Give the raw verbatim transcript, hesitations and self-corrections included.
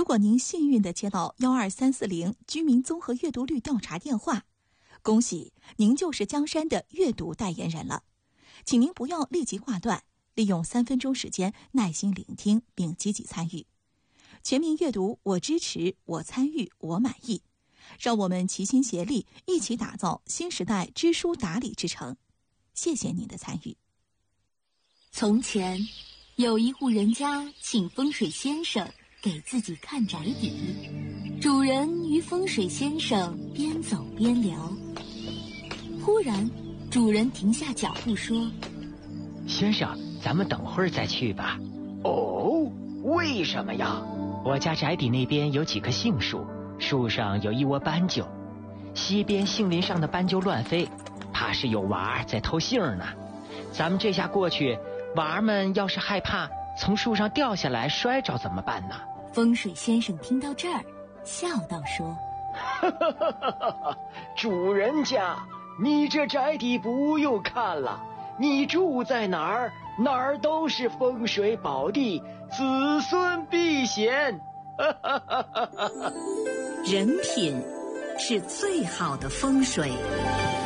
果您幸运地接到幺二三四零居民综合阅读率调查电话，恭喜您就是江山的阅读代言人了。请您不要立即挂断，利用三分钟时间耐心聆听并积极参与。全民阅读，我支持，我参与，我满意。让我们齐心协力，一起打造新时代知书达理之城。谢谢您的参与。 从前，有一户人家请风水先生给自己看宅邸，主人与风水先生边走边聊。忽然，主人停下脚步说：“ 先生，咱们等会儿再去吧。”“ 哦，为什么呀？”“ 我家宅邸那边有几棵杏树，树上有一窝斑鸠，西边杏林上的斑鸠乱飞，怕是有娃儿在偷杏呢。咱们这下过去，娃儿们要是害怕从树上掉下来摔着怎么办呢？” 风水先生听到这儿，笑道说：“ 哈哈哈哈哈！主人家，你这宅邸不用看了，你住在哪儿，哪儿都是风水宝地，子孙避险。”哈哈哈哈哈！ 人品是最好的风水。